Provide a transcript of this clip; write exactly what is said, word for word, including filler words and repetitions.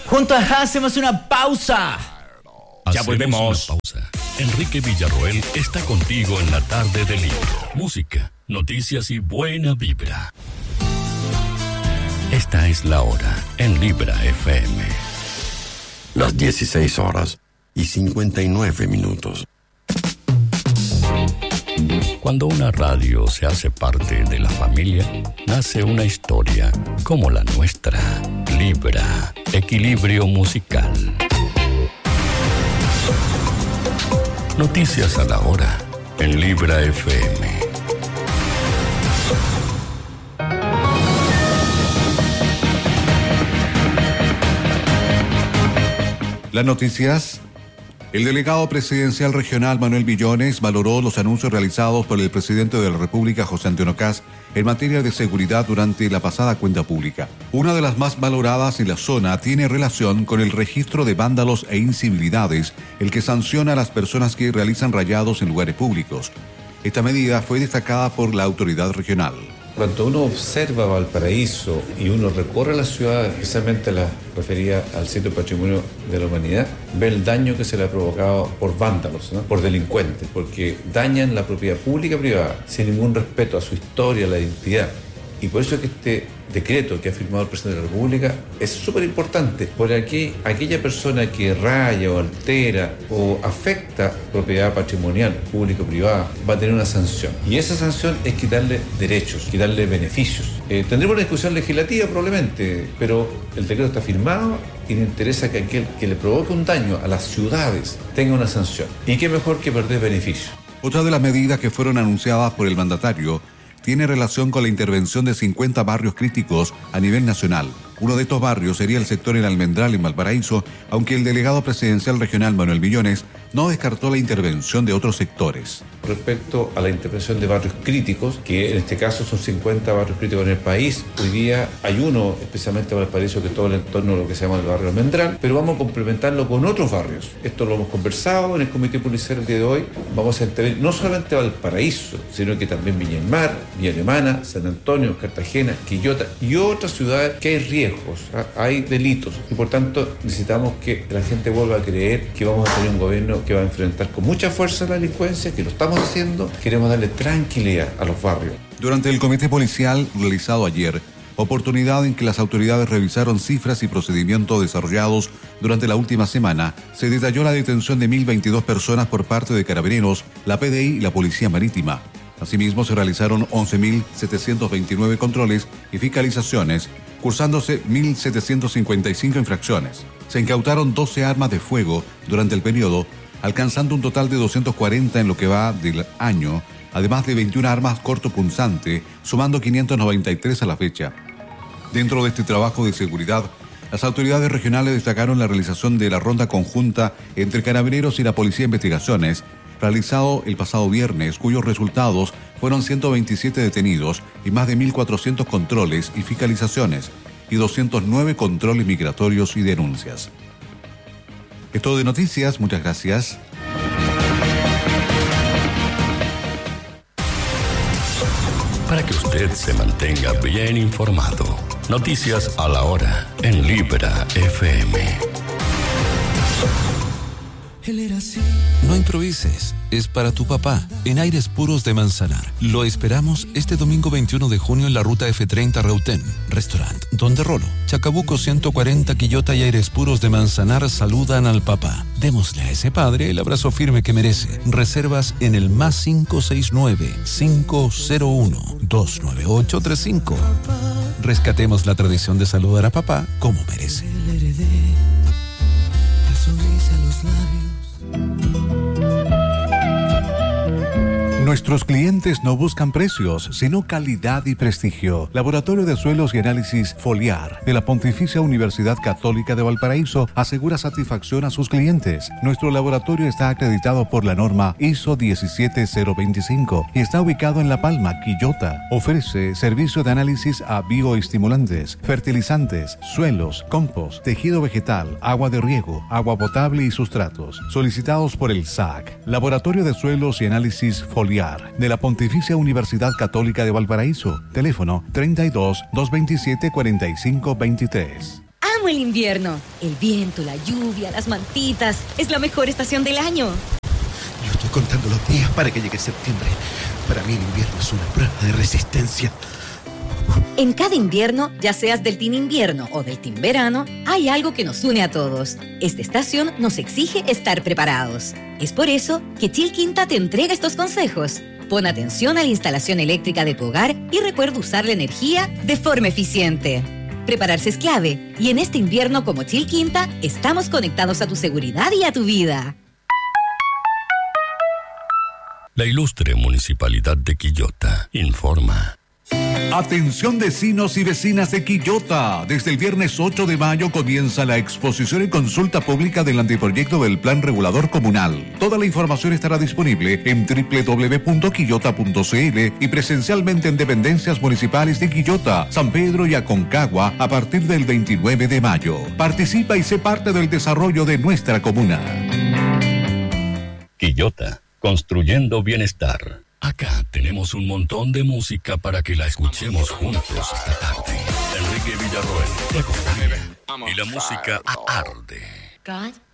Juntos hacemos una pausa. Ya volvemos. Una pausa. Enrique Villarroel está contigo en la tarde de Libra. Música, noticias y buena vibra. Esta es la hora en Libra F M. Las dieciséis horas y cincuenta y nueve minutos. Cuando una radio se hace parte de la familia, nace una historia como la nuestra. Libra, equilibrio musical. Noticias a la hora en Libra F M. Las noticias. El delegado presidencial regional Manuel Millones valoró los anuncios realizados por el presidente de la República, José Antonio Kast, en materia de seguridad durante la pasada cuenta pública. Una de las más valoradas en la zona tiene relación con el registro de vándalos e incivilidades, el que sanciona a las personas que realizan rayados en lugares públicos. Esta medida fue destacada por la autoridad regional. Cuando uno observa Valparaíso y uno recorre la ciudad, especialmente la referida al sitio patrimonio de la humanidad, ve el daño que se le ha provocado por vándalos, ¿no? Por delincuentes, porque dañan la propiedad pública y privada sin ningún respeto a su historia, a la identidad. Y por eso es que este decreto que ha firmado el presidente de la República es súper importante, porque aquí aquella persona que raya o altera o afecta propiedad patrimonial, pública o privada, va a tener una sanción. Y esa sanción es quitarle derechos, quitarle beneficios. Eh, tendremos una discusión legislativa probablemente, pero el decreto está firmado y nos interesa que aquel que le provoque un daño a las ciudades tenga una sanción. Y qué mejor que perder beneficios. Otra de las medidas que fueron anunciadas por el mandatario tiene relación con la intervención de cincuenta barrios críticos a nivel nacional. Uno de estos barrios sería el sector El Almendral en Valparaíso, aunque el delegado presidencial regional Manuel Millones no descartó la intervención de otros sectores. Respecto a la intervención de barrios críticos, que en este caso son cincuenta barrios críticos en el país, hoy día hay uno, especialmente en Valparaíso, que es todo el entorno de lo que se llama el barrio Almendral, pero vamos a complementarlo con otros barrios. Esto lo hemos conversado en el Comité Policial el día de hoy. Vamos a intervenir no solamente Valparaíso, sino que también Viña del Mar, Villa Alemana, San Antonio, Cartagena, Quillota y otras ciudades que hay riesgos, hay delitos, y por tanto necesitamos que la gente vuelva a creer que vamos a tener un gobierno que va a enfrentar con mucha fuerza la delincuencia, que lo estamos haciendo. Queremos darle tranquilidad a los barrios. Durante el comité policial realizado ayer, oportunidad en que las autoridades revisaron cifras y procedimientos desarrollados durante la última semana, se detalló la detención de mil veintidós personas por parte de Carabineros, la P D I y la Policía Marítima. Asimismo, se realizaron once mil setecientos veintinueve controles y fiscalizaciones, cursándose mil setecientos cincuenta y cinco infracciones. Se incautaron doce armas de fuego durante el periodo, alcanzando un total de doscientos cuarenta en lo que va del año, además de veintiuna armas cortopunzante, sumando quinientos noventa y tres a la fecha. Dentro de este trabajo de seguridad, las autoridades regionales destacaron la realización de la ronda conjunta entre Carabineros y la Policía de Investigaciones, realizado el pasado viernes, cuyos resultados fueron ciento veintisiete detenidos y más de mil cuatrocientos controles y fiscalizaciones, y doscientos nueve controles migratorios y denuncias. Es todo de noticias, muchas gracias. Para que usted se mantenga bien informado, noticias a la hora en Libra F M. Él era así. No improvises, es para tu papá, en Aires Puros de Manzanar. Lo esperamos este domingo veintiuno de junio en la ruta F treinta Reutén, Restaurant Donde Rolo. Chacabuco ciento cuarenta, Quillota y Aires Puros de Manzanar saludan al papá. Démosle a ese padre el abrazo firme que merece. Reservas en el más cinco seis nueve, cinco cero uno, dos nueve ocho tres cinco. Rescatemos la tradición de saludar a papá como merece. Nuestros clientes no buscan precios, sino calidad y prestigio. Laboratorio de Suelos y Análisis Foliar de la Pontificia Universidad Católica de Valparaíso asegura satisfacción a sus clientes. Nuestro laboratorio está acreditado por la norma I S O diecisiete cero veinticinco y está ubicado en La Palma, Quillota. Ofrece servicio de análisis a bioestimulantes, fertilizantes, suelos, compost, tejido vegetal, agua de riego, agua potable y sustratos. Solicitados por el S A C. Laboratorio de Suelos y Análisis Foliar de la Pontificia Universidad Católica de Valparaíso. Teléfono treinta y dos, doscientos veintisiete, cuarenta y cinco veintitrés. amo el invierno. El viento, la lluvia, las mantitas. Es la mejor estación del año. Yo estoy contando los días para que llegue septiembre. Para mí el invierno es una prueba de resistencia. En cada invierno, ya seas del team invierno o del team verano, hay algo que nos une a todos. Esta estación nos exige estar preparados. Es por eso que Chilquinta te entrega estos consejos. Pon atención a la instalación eléctrica de tu hogar y recuerda usar la energía de forma eficiente. Prepararse es clave y en este invierno como Chilquinta estamos conectados a tu seguridad y a tu vida. La ilustre Municipalidad de Quillota informa. Atención vecinos y vecinas de Quillota. Desde el viernes ocho de mayo comienza la exposición y consulta pública del anteproyecto del Plan Regulador Comunal. Toda la información estará disponible en doble u doble u doble u punto quillota punto c l y presencialmente en dependencias municipales de Quillota, San Pedro y Aconcagua a partir del veintinueve de mayo. Participa y sé parte del desarrollo de nuestra comuna. Quillota, construyendo bienestar. Acá tenemos un montón de música para que la escuchemos juntos esta tarde. Enrique Villarroel te acompaña y la música arde. God